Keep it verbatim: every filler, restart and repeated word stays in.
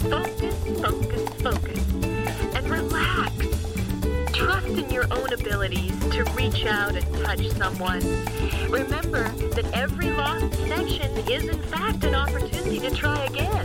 focus, focus, focus, and relax. Trust in your own abilities to reach out and touch someone. Remember that every lost connection is in fact an opportunity to try again.